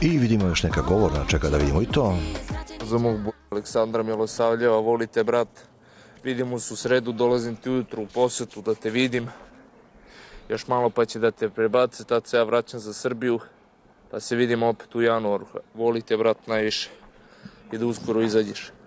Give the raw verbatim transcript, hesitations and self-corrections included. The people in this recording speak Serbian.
I vidimo još neka govorna, čeka da vidimo i to. Za mog Aleksandra Milosavljeva, volite brat, vidimo se u sredu, dolazim ti ujutru u posetu da te vidim. Još malo pa će da te prebace, tad se ja vraćam za Srbiju, pa se vidimo opet u januaru. Volite brat najviše i da uskoro izađeš.